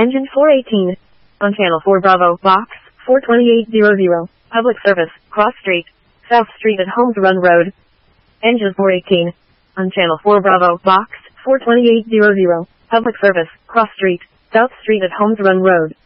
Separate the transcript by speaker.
Speaker 1: Engine 418. On Channel 4 Bravo, Box 42800. Public service, Cross Street, South Street at Holmes Run Road. Engine 418. On Channel 4 Bravo, Box 42800. Public service, Cross Street, South Street at Holmes Run Road.